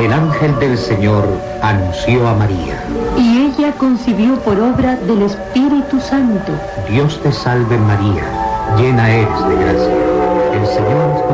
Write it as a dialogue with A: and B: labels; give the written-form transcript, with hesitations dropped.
A: el ángel del Señor anunció a María.
B: Y ella concibió por obra del Espíritu Santo.
A: Dios te salve María, llena eres de gracia. El Señor es contigo.